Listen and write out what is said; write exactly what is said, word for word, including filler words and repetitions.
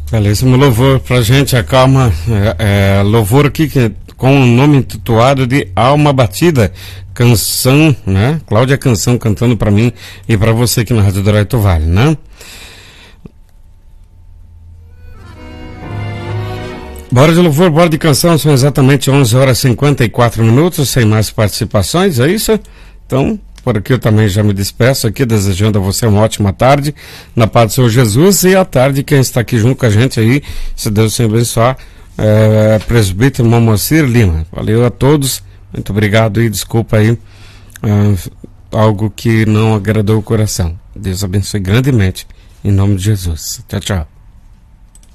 Belíssimo louvor pra gente, acalma, é, é, louvor aqui que, com o nome intitulado de Alma Batida, canção, né? Cláudia Canção cantando pra mim e pra você aqui na Rádio Dourado Vale, né? Bora de louvor, bora de canção, são exatamente onze horas e cinquenta e quatro minutos, sem mais participações, é isso? Então, por aqui eu também já me despeço aqui, desejando a você uma ótima tarde, na paz do Senhor Jesus, e à tarde quem está aqui junto com a gente aí, se Deus te abençoar, é, presbítero Momocir Lima. Valeu a todos, muito obrigado e desculpa aí é, algo que não agradou o coração. Deus abençoe grandemente, em nome de Jesus. Tchau, tchau.